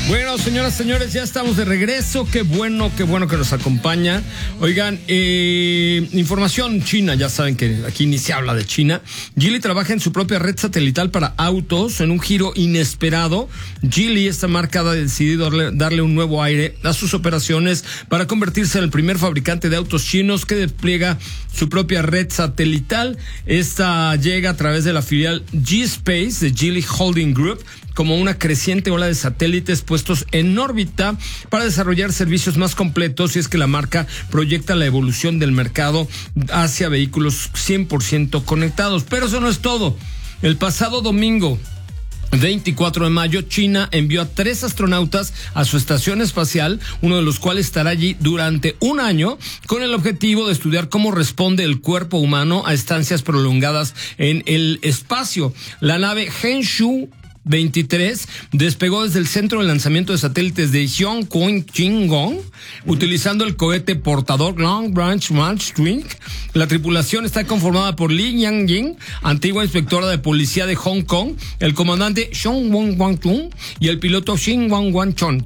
Bueno, señoras, señores, ya estamos de regreso. Qué bueno que nos acompaña. Oigan, información china. Ya saben que aquí ni se habla de China. Geely trabaja en su propia red satelital para autos en un giro inesperado. Geely, esta marca, ha decidido darle un nuevo aire a sus operaciones para convertirse en el primer fabricante de autos chinos que despliega su propia red satelital. Esta llega a través de la filial G-Space de Geely Holding Group como una creciente ola de satélites puestos en órbita para desarrollar servicios más completos, y es que la marca proyecta la evolución del mercado hacia vehículos 100% conectados. Pero eso no es todo. El pasado domingo 24 de mayo, China envió a 3 astronautas a su estación espacial, uno de los cuales estará allí durante un año, con el objetivo de estudiar cómo responde el cuerpo humano a estancias prolongadas en el espacio. La nave Henshu 23 despegó desde el centro de lanzamiento de satélites de Xiongqing utilizando el cohete portador Long Branch Twin. La tripulación está conformada por Li Yanjing, antigua inspectora de policía de Hong Kong, el comandante Xiong Wang-Chung y el piloto Xin Wen-Chon.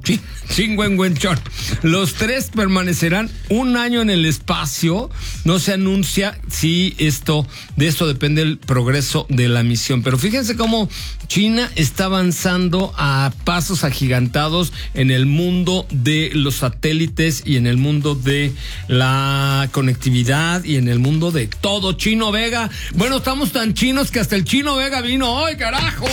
Los 3 permanecerán un año en el espacio. No se anuncia si de esto depende el progreso de la misión. Pero fíjense cómo China está avanzando a pasos agigantados en el mundo de los satélites y en el mundo de la conectividad y en el mundo de todo. Chino Vega, bueno, estamos tan chinos que hasta el Chino Vega vino hoy, carajo.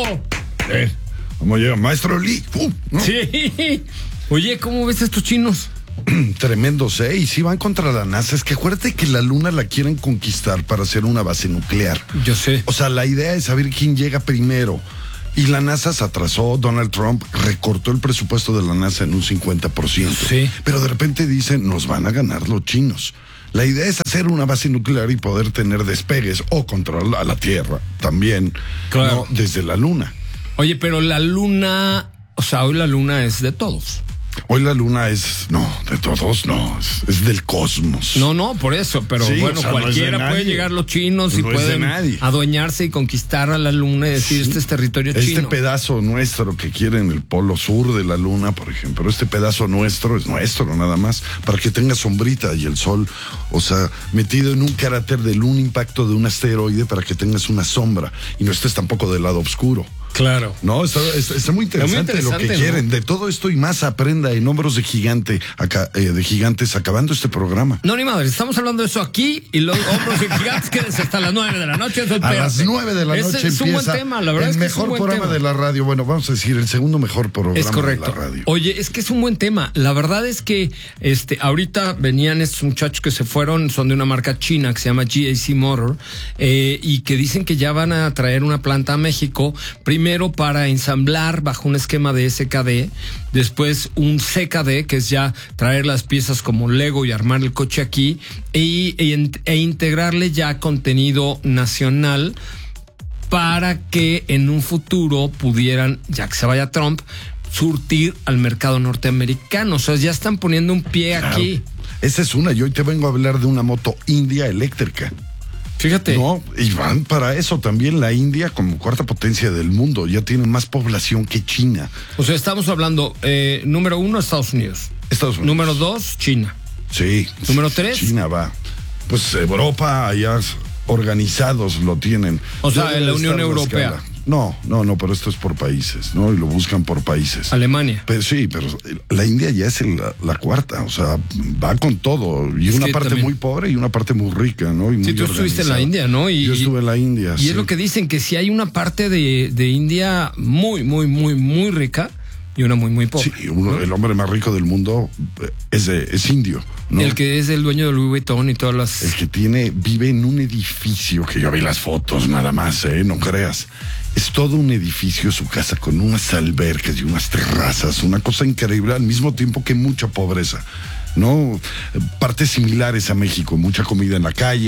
Sí. ¿Cómo llega? Maestro Lee. ¿No? Sí. Oye, ¿cómo ves a estos chinos? Tremendos, y si van contra la NASA. Es que acuérdate que la Luna la quieren conquistar para hacer una base nuclear. Yo sé. O sea, la idea es saber quién llega primero. Y la NASA se atrasó. Donald Trump recortó el presupuesto de la NASA en un 50%. Sí. Pero de repente dicen, nos van a ganar los chinos. La idea es hacer una base nuclear y poder tener despegues o control a la Tierra también, claro, ¿no? Desde la Luna. Oye, pero la Luna, o sea, hoy la Luna es de todos. Hoy la Luna de todos, es del cosmos. No, por eso, pero sí, bueno, o sea, cualquiera puede llegar, los chinos, y pueden adueñarse y conquistar a la Luna y decir, sí, este es territorio chino. Este pedazo nuestro que quieren el polo sur de la Luna, por ejemplo, este pedazo nuestro es nuestro nada más, para que tenga sombrita y el sol, o sea, metido en un cráter de un impacto de un asteroide para que tengas una sombra y no estés tampoco del lado oscuro. Claro. No, está muy interesante lo que quieren. De todo esto y más aprenda en Hombros de Gigante, de Gigantes, acabando este programa. No, ni madre, estamos hablando de eso aquí y los Hombros de Gigantes quédense hasta las 9 de la noche. A las 9 de la noche es un buen tema, la verdad. El mejor programa de la radio. Bueno, vamos a decir, el segundo mejor programa es correcto. De la radio. Oye, es que es un buen tema. La verdad es que ahorita venían estos muchachos que se fueron, son de una marca china que se llama GAC Motor, y que dicen que ya van a traer una planta a México, primero para ensamblar bajo un esquema de SKD, después un CKD, que es ya traer las piezas como Lego y armar el coche aquí, e integrarle ya contenido nacional para que en un futuro pudieran, ya que se vaya Trump, surtir al mercado norteamericano. O sea, ya están poniendo un pie aquí. Esa es una. Yo hoy te vengo a hablar de una moto India eléctrica. Fíjate. No, y van para eso también. La India, como cuarta potencia del mundo, ya tiene más población que China. O sea, estamos hablando, número 1, Estados Unidos. Número 2, China. Sí. Número 3. China va. Pues Europa, allá organizados lo tienen. O sea, en la Unión Europea. No, pero esto es por países, ¿no? Y lo buscan por países. Alemania. Pero la India ya es la cuarta, o sea, va con todo. Y una parte también muy pobre y una parte muy rica, ¿no? Y muy tú estuviste en la India, ¿no? Yo estuve en la India, y es lo que dicen, que si hay una parte de India muy, muy, muy, muy rica y una muy, muy pobre. Sí, el hombre más rico del mundo es indio, ¿no? El que es el dueño de Louis Vuitton y todas las... El que vive en un edificio, que yo vi las fotos nada más, no creas. Es todo un edificio, su casa, con unas albercas y unas terrazas, una cosa increíble, al mismo tiempo que mucha pobreza, ¿no? Partes similares a México, mucha comida en la calle,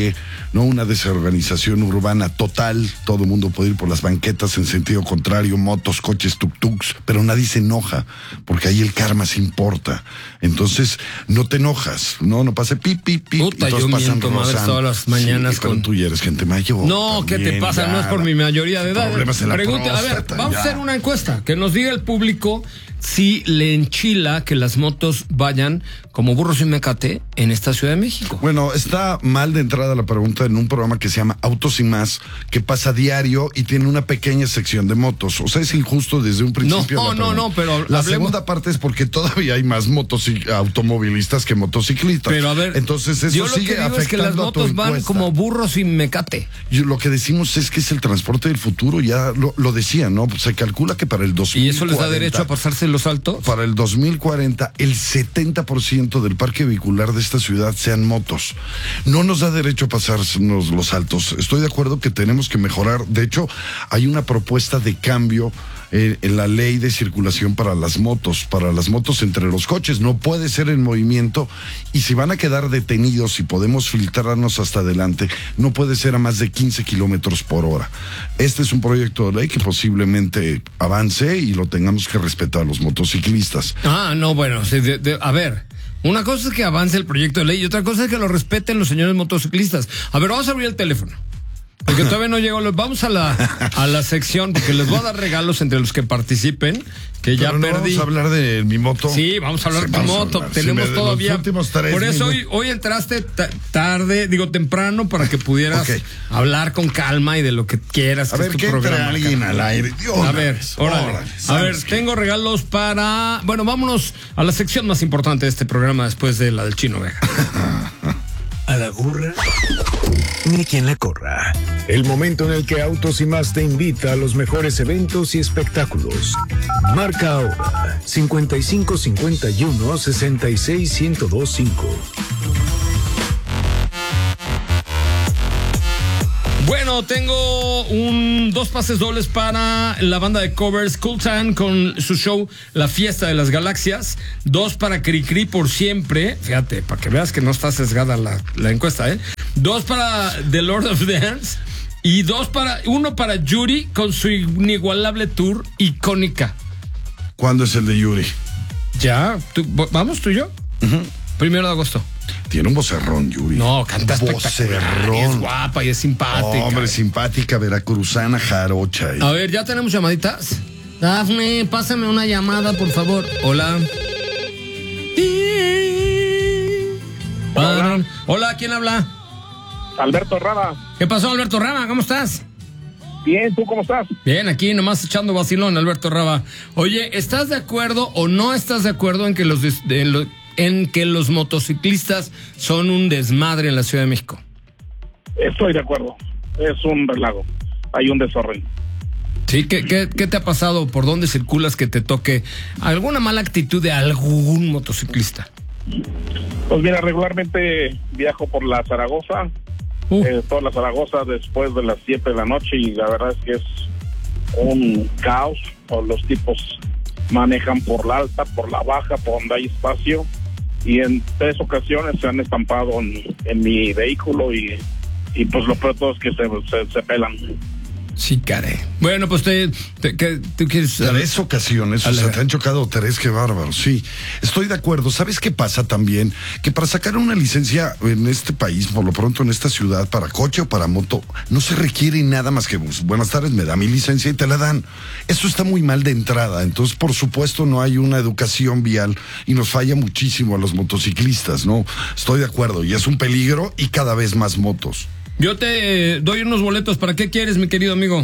no una desorganización urbana total, todo el mundo puede ir por las banquetas en sentido contrario, motos, coches, tuk-tuks, pero nadie se enoja, porque ahí el karma se importa. Entonces, no te enojas, no pase pip, pip, pip, Puta, y todos yo pasan miento, madre, rozando. todas las mañanas sí, pero tú ya eres gente mayor. No, ¿qué te pasa? No es por mi mayoría de edad. Problemas en la Pregunta, a ver, próstata, vamos a hacer una encuesta, que nos diga el público si le enchila que las motos vayan como burros y mecate en esta Ciudad de México. Bueno, está mal de entrada la pregunta en un programa que se llama Autos y Más, que pasa diario y tiene una pequeña sección de motos. O sea, es injusto desde un principio. No, pero la hablemos. segunda parte es porque todavía hay más automovilistas que motociclistas. Pero a ver, entonces eso yo lo sigue que digo afectando es que las a tu motos van encuesta. como burros y mecate. Lo que decimos es que es el transporte del futuro, ya lo decía, ¿no? Se calcula que para el 2040... ¿Y eso les da derecho a pasarse los altos? Para el 2040, el 70% del parque vehicular de esta ciudad sean motos. No nos da derecho a pasarnos los altos. Estoy de acuerdo que tenemos que mejorar. De hecho, hay una propuesta de cambio en la ley de circulación para las motos entre los coches. No puede ser en movimiento, y si van a quedar detenidos y podemos filtrarnos hasta adelante, no puede ser a más de 15 kilómetros por hora. Este es un proyecto de ley que posiblemente avance y lo tengamos que respetar los motociclistas. No, bueno, a ver, una cosa es que avance el proyecto de ley y otra cosa es que lo respeten los señores motociclistas. A ver, vamos a abrir el teléfono, porque todavía no llegó. Vamos a la sección, porque les voy a dar regalos entre los que participen, que ya Pero no perdí. vamos a hablar de mi moto. Sí, vamos a hablar de tu moto. Tenemos todavía. Los últimos 3 por eso minutos. hoy entraste temprano, para que pudieras hablar con calma y de lo que quieras. A ver, ¿qué entra alguien al aire? A ver, órale. A ver, tengo regalos para... Bueno, vámonos a la sección más importante de este programa después de la del Chino Vega. A la burra, ni quien la corra. El momento en el que Autos y Más te invita a los mejores eventos y espectáculos. Marca ahora 5551 661025. Bueno, tengo dos pases dobles para la banda de covers Cool Town con su show La Fiesta de las Galaxias. 2 para Cricri por siempre. Fíjate, para que veas que no está sesgada la encuesta, 2 para The Lord of Dance. Y uno para Yuri con su inigualable tour icónica. ¿Cuándo es el de Yuri? Ya, ¿vamos tú y yo? 1 de agosto. Tiene un vocerrón, Yuri. No, canta espectacular. Vocerrón. Es guapa y es simpática. Hombre, simpática, veracruzana, jarocha. A ver, ¿ya tenemos llamaditas? Dafne, pásame una llamada, por favor. Hola. Hola, ¿quién habla? Alberto Raba. ¿Qué pasó, Alberto Raba? ¿Cómo estás? Bien, ¿tú cómo estás? Bien, aquí nomás echando vacilón, Alberto Raba. Oye, ¿estás de acuerdo o no estás de acuerdo en que los motociclistas son un desmadre en la Ciudad de México? Estoy de acuerdo. Es un relajo. Hay un desorden. Sí, ¿qué te ha pasado? ¿Por dónde circulas que te toque alguna mala actitud de algún motociclista? Pues mira, regularmente viajo por la Zaragoza. Toda la Zaragoza después de las 7 de la noche, y la verdad es que es un caos. Los tipos manejan por la alta, por la baja, por donde hay espacio, y en 3 ocasiones se han estampado en mi vehículo y pues lo peor de todo es que se pelan. Sí, caray. Bueno, pues ¿tú quieres? 3 ocasiones, o sea, te han chocado 3, qué bárbaro. Sí, estoy de acuerdo. ¿Sabes qué pasa también? Que para sacar una licencia en este país, por lo pronto en esta ciudad, para coche o para moto, no se requiere nada más que, pues, buenas tardes, me da mi licencia y te la dan. Eso está muy mal de entrada. Entonces, por supuesto, no hay una educación vial y nos falla muchísimo a los motociclistas, ¿no? Estoy de acuerdo, y es un peligro, y cada vez más motos. Yo te doy unos boletos. ¿Para qué quieres, mi querido amigo?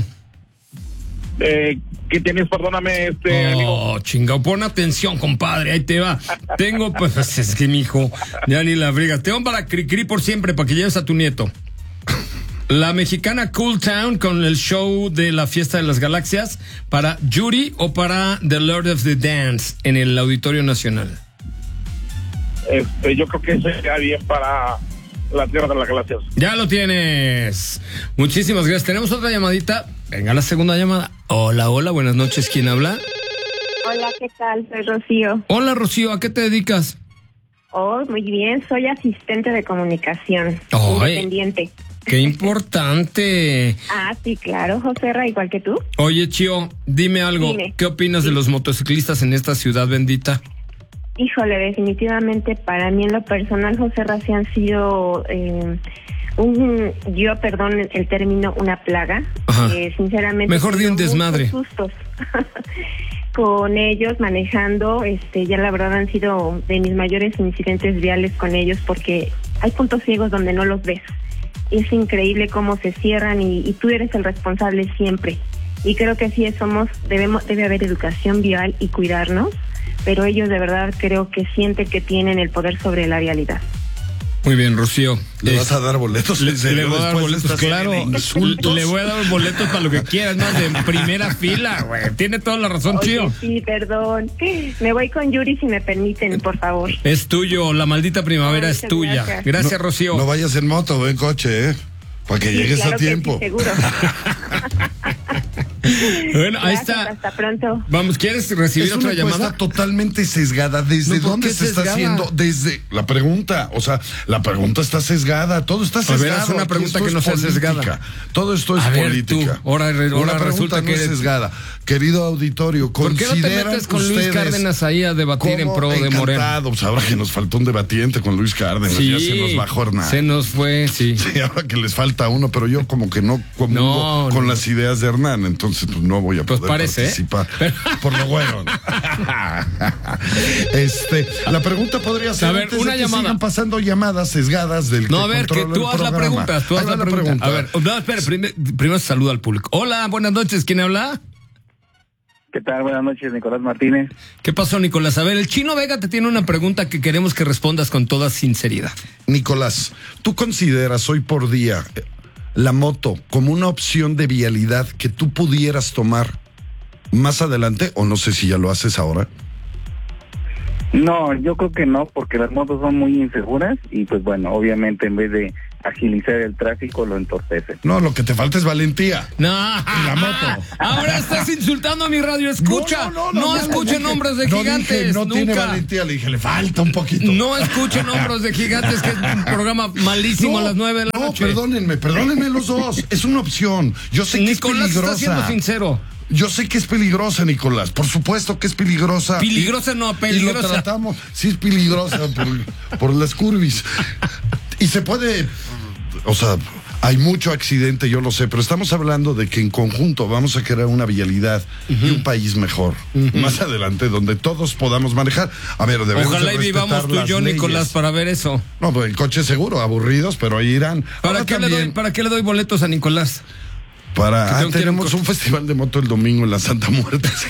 ¿Qué tienes? Perdóname, amigo. Oh, chingao, pon atención, compadre, ahí te va. Tengo, pues, es que mi hijo, ya ni la brigas. Tengo para Cricri por siempre, para que lleves a tu nieto. La mexicana Cool Town con el show de la Fiesta de las Galaxias, para Yuri o para The Lord of the Dance en el Auditorio Nacional. Yo creo que sería bien para la Tierra de las Galaxias. Ya lo tienes. Muchísimas gracias. Tenemos otra llamadita. Venga, la segunda llamada. Hola, buenas noches. ¿Quién habla? Hola, ¿qué tal? Soy Rocío. Hola, Rocío. ¿A qué te dedicas? Oh, muy bien. Soy asistente de comunicación. Oh, independiente. Qué importante. Sí, claro, Joserra, igual que tú. Oye, Chio, dime algo. Dime. ¿Qué opinas de los motociclistas en esta ciudad bendita? Híjole, definitivamente para mí en lo personal, Joserra, sí han sido perdón el término, una plaga. Sinceramente. Mejor di un desmadre. Sustos con ellos manejando, ya la verdad han sido de mis mayores incidentes viales con ellos, porque hay puntos ciegos donde no los ves. Es increíble cómo se cierran y tú eres el responsable siempre. Y creo que sí debe haber educación vial y cuidarnos, pero ellos de verdad creo que sienten que tienen el poder sobre la vialidad. Muy bien, Rocío. ¿Le vas a dar boletos? Le voy a dar boletos, claro. Insultos. Le voy a dar boletos para lo que quieras, más de primera fila, güey. Tiene toda la razón, Chío. Sí, perdón. Me voy con Yuri, si me permiten, por favor. Es tuyo, la maldita primavera es tuya. Gracias, Rocío. No vayas en moto, ve en coche, para que llegues claro a tiempo. Que sí, seguro. Bueno, ahí Gracias, está. Hasta pronto. Vamos, ¿quieres recibir Es otra una encuesta llamada? totalmente sesgada. ¿Desde No, dónde ¿por qué se está sesgada? haciendo? Desde la pregunta. O sea, la pregunta está sesgada. Todo está ver, sesgado. haz una Aquí pregunta esto que no es sea política. sesgada. Todo esto es A ver, política. tú, ahora Una resulta pregunta que no es eres- sesgada. Querido auditorio, ¿Por qué no te ¿consideran metes con Luis ustedes Cárdenas ahí a debatir en cómo pro de Morena? encantado? Pues ahora que nos faltó un debatiente con Luis Cárdenas, ya se nos bajó Hernán. Se nos fue, sí. Sí, ahora que les falta uno, pero yo como que no comulgo con las ideas de Hernán, entonces pues no voy a Pues poder parece, participar. Por lo bueno. La pregunta podría ser, A ver, antes una de que llamada. sigan pasando llamadas sesgadas del No, a ver, que controla tú el haz la programa. pregunta. Tú haz Ahí la va pregunta. A ver, no, espera, primero saluda al público. Hola, buenas noches, ¿quién habla? ¿Qué tal? Buenas noches, Nicolás Martínez. ¿Qué pasó, Nicolás? A ver, el Chino Vega te tiene una pregunta que queremos que respondas con toda sinceridad. Nicolás, ¿tú consideras hoy por día la moto como una opción de vialidad que tú pudieras tomar más adelante? O no sé si ya lo haces ahora. No, yo creo que no, porque las motos son muy inseguras y pues bueno, obviamente en vez de agilizar el tráfico lo entorpece. No, lo que te falta es valentía. No, la moto. Ahora estás insultando a mi radio. Escucha, no escuchen nombres de gigantes. No tiene nunca. valentía, le dije, le falta un poquito. No escuchen nombres de gigantes, que es un programa malísimo a las 9 de la noche. Perdónenme los dos. Es una opción. Yo sé que Nicolás es está siendo peligrosa. sincero. Yo sé que es peligrosa, Nicolás. Por supuesto que es peligrosa. Peligrosa no, Y lo peligrosa. tratamos. Sí es peligrosa por las curvis. Y se puede... O sea, hay mucho accidente, yo lo sé, pero estamos hablando de que en conjunto vamos a crear una vialidad y un país mejor. Más adelante, donde todos podamos manejar. A ver, debemos Ojalá de y vivamos respetar tú y las yo, leyes. Nicolás, para ver eso. No, pues el coche seguro, aburridos, pero ahí irán. ¿Para Ahora qué también, le doy boletos a Nicolás? Que tengo que ir tenemos un festival de moto el domingo en la Santa Muerte, si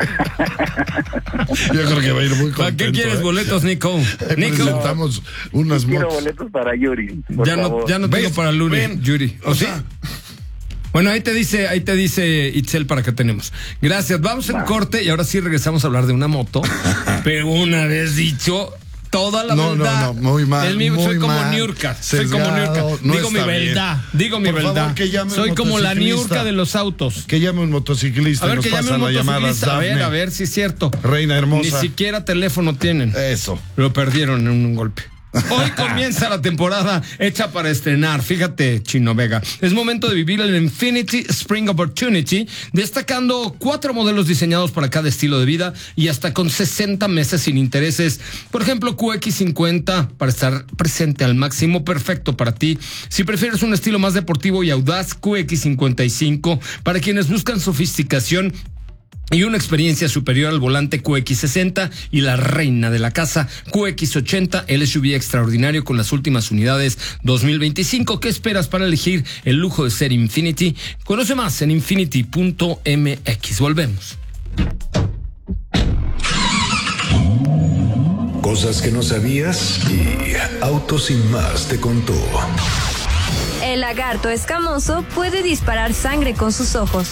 quiere. Yo creo que va a ir muy contento. ¿Para qué quieres boletos, Nico? Nico, Presentamos unas Quiero motos. boletos para Yuri, por favor. ya no tengo ¿Ves? para Luli, Ven. Yuri. ¿O O sí? sea, Bueno, ahí te dice Itzel para que tenemos. Gracias, vamos en corte y ahora sí regresamos a hablar de una moto. Pero una vez dicho, toda la verdad. No, muy mal. Soy como mal. Niurka. Soy como Sesgado, Niurka. no Digo mi está bien. verdad. Digo mi Por favor, verdad. que llame un Soy como la motociclista. Niurka de los autos. Que llame un motociclista A y ver, nos que llame pasan un la llamada. motociclista. Dafne. A ver si es cierto. Reina hermosa. Ni siquiera teléfono tienen. Eso. Lo perdieron en un golpe. Hoy comienza la temporada hecha para estrenar. Fíjate, Chino Vega. Es momento de vivir el Infinity Spring Opportunity, destacando 4 modelos diseñados para cada estilo de vida y hasta con 60 meses sin intereses. Por ejemplo, QX50 para estar presente al máximo, perfecto para ti. Si prefieres un estilo más deportivo y audaz, QX55 para quienes buscan sofisticación y una experiencia superior al volante, QX60, y la reina de la casa, QX80, el SUV extraordinario con las últimas unidades 2025. ¿Qué esperas para elegir el lujo de ser Infinity? Conoce más en infinity.mx. Volvemos. Cosas que no sabías y Autos Sin Más te contó. El lagarto escamoso puede disparar sangre con sus ojos.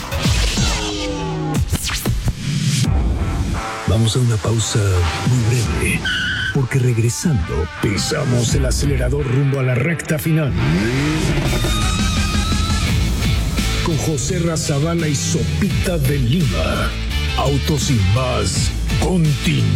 Vamos a una pausa muy breve, porque regresando pisamos el acelerador rumbo a la recta final. Con José Razabala y Sopita de Lima. Autos Sin Más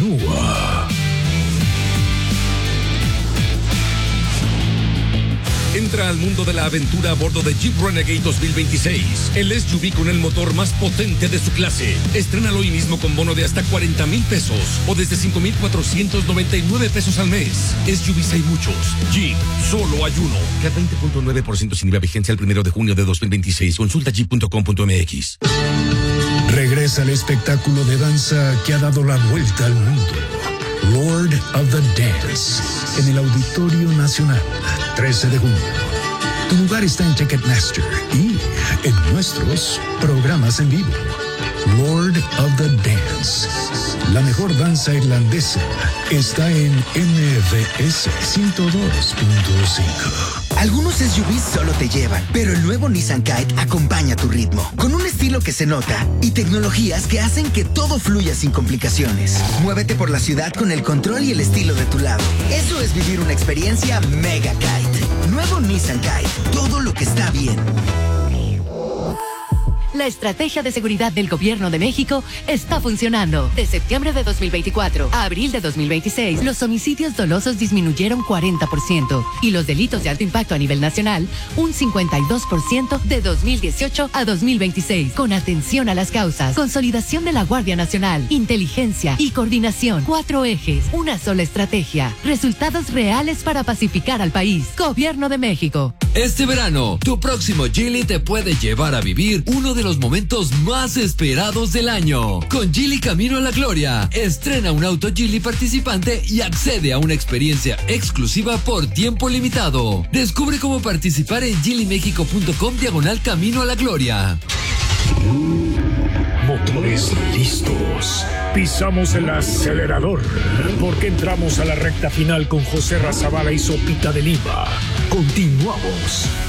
continúa. Entra al mundo de la aventura a bordo de Jeep Renegade 2026, el SUV con el motor más potente de su clase. Estrénalo hoy mismo con bono de hasta 40,000 pesos o desde 5,499 pesos al mes. SUVs hay muchos, Jeep solo hay uno. CAT 20.9% sin IVA, vigencia el 1 de junio de 2026. Consulta jeep.com.mx. Regresa el espectáculo de danza que ha dado la vuelta al mundo. Lord of the Dance, en el Auditorio Nacional, 13 de junio. Tu lugar está en Ticketmaster y en nuestros programas en vivo. Lord of the Dance, la mejor danza irlandesa, está en MBS 102.5. Algunos SUVs solo te llevan, pero el nuevo Nissan Kite acompaña tu ritmo, con un estilo que se nota y tecnologías que hacen que todo fluya sin complicaciones. Muévete por la ciudad con el control y el estilo de tu lado. Eso es vivir una experiencia Mega Kite. Nuevo Nissan Kite, todo lo que está bien. La estrategia de seguridad del Gobierno de México está funcionando. De septiembre de 2024 a abril de 2026, los homicidios dolosos disminuyeron 40% y los delitos de alto impacto a nivel nacional un 52% de 2018 a 2026. Con atención a las causas, consolidación de la Guardia Nacional, inteligencia y coordinación. 4 ejes, una sola estrategia. Resultados reales para pacificar al país. Gobierno de México. Este verano, tu próximo Geely te puede llevar a vivir uno de los momentos más esperados del año. Con Geely Camino a la Gloria, estrena un auto Geely participante y accede a una experiencia exclusiva por tiempo limitado. Descubre cómo participar en geelymexico.com/Camino a la Gloria. Motores listos. Pisamos el acelerador porque entramos a la recta final con José Razabala y Sopita de Lima. Continuamos.